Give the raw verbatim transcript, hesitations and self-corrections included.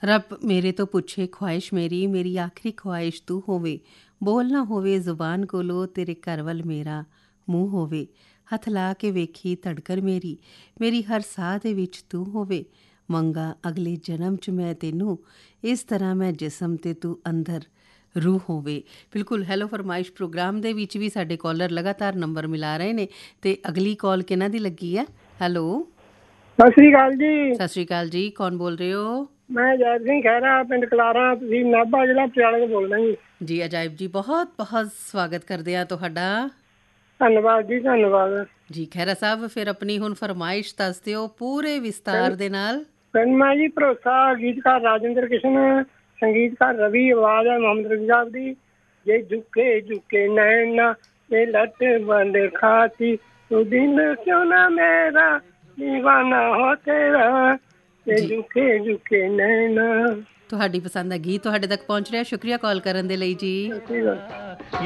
ਰੱਬ ਮੇਰੇ ਤੋਂ ਪੁੱਛੇ ਖੁਆਇਸ਼ ਮੇਰੀ, ਮੇਰੀ ਆਖਰੀ ਖੁਆਇਸ਼ ਤੂੰ ਹੋਵੇ। ਬੋਲ ਨਾ ਹੋਵੇ ਜ਼ੁਬਾਨ ਕੋਲੋਂ, ਤੇਰੇ ਘਰ ਵੱਲ ਮੇਰਾ ਮੂੰਹ ਹੋਵੇ। ਹੱਥ ਲਾ ਕੇ ਵੇਖੀ ਧੜਕਣ ਮੇਰੀ, ਮੇਰੀ ਹਰ ਸਾਹ ਦੇ ਵਿੱਚ ਤੂੰ ਹੋਵੇ। ਮੰਗਾ ਅਗਲੇ ਜਨਮ 'ਚ ਮੈਂ ਤੈਨੂੰ, ਇਸ ਤਰ੍ਹਾਂ ਮੈਂ ਜਿਸਮ ਤੇ ਤੂੰ ਅੰਦਰ ਰੂਹ ਹੋਵੇ। ਬਿਲਕੁਲ ਹੈਲੋ ਫਰਮਾਇਸ਼ ਪ੍ਰੋਗਰਾਮ ਦੇ ਵਿੱਚ ਵੀ ਸਾਡੇ ਕਾਲਰ ਲਗਾਤਾਰ ਨੰਬਰ ਮਿਲਾ ਰਹੇ ਨੇ ਅਤੇ ਅਗਲੀ ਕਾਲ ਕਿਹਨਾਂ ਦੀ ਲੱਗੀ ਹੈ? ਹੈਲੋ ਸਤਿ ਸ਼੍ਰੀ ਅਕਾਲ ਜੀ। ਸਤਿ ਸ਼੍ਰੀ ਅਕਾਲ ਜੀ, ਕੌਣ ਬੋਲ ਰਹੇ ਹੋ? ਮੈਂ ਜੈਦ ਸਿੰਘ ਖਹਿਰਾ, ਪਿੰਡ ਕਲਾਰਾਂ, ਤੁਸੀਂ ਨਾਭਾ ਜ਼ਿਲ੍ਹਾ ਪਟਿਆਲੇ ਤੋਂ ਬੋਲਦਾ ਜੀ। ਜੀ ਅਜਾਇਬ ਜੀ, ਬਹੁਤ ਬਹੁਤ ਸਵਾਗਤ ਕਰਦੇ ਹਾਂ ਤੁਹਾਡਾ। ਧੰਨਵਾਦ ਜੀ, ਧੰਨਵਾਦ ਜੀ। ਖਹਿਰਾ ਸਾਹਿਬ, ਫਿਰ ਆਪਣੀ ਹੁਣ ਫਰਮਾਇਸ਼ ਦੱਸ ਦਿਓ ਪੂਰੇ ਵਿਸਤਾਰ ਦੇ ਨਾਲ। ਫਿਲਮਾਂ ਜੀ ਭਰੋਸਾ, ਗੀਤਕਾਰ ਰਾਜਿੰਦਰ ਕ੍ਰਿਸ਼ਨ, ਸੰਗੀਤਕਾਰ ਰਵੀ, ਆਵਾਜ਼ ਹੈ ਮੁਹੰਮਦ ਰਫੀ ਸਾਹਿਬ ਦੀ। ਜੇ ਝੁਕੇ ਝੁਕੇ ਨੈਣਾ ਇਹ ਲੱਟ ਬੰਦ ਖਾਤੀ, ਤੂੰ ਦਿਲ ਕਿਉਂ ਨਾ ਮੇਰਾ ਦੀਵਾਨਾ ਹੋ ਤੇਰਾ, ਜੇ ਝੁਕੇ ਝੁਕੇ ਨੈਣਾ। ਤੁਹਾਡੀ ਪਸੰਦ ਦਾ ਗੀਤ ਤੁਹਾਡੇ ਤੱਕ ਪਹੁੰਚ ਰਿਹਾ। ਸ਼ੁਕਰੀਆ ਕਾਲ ਕਰਨ ਦੇ ਲਈ ਜੀ।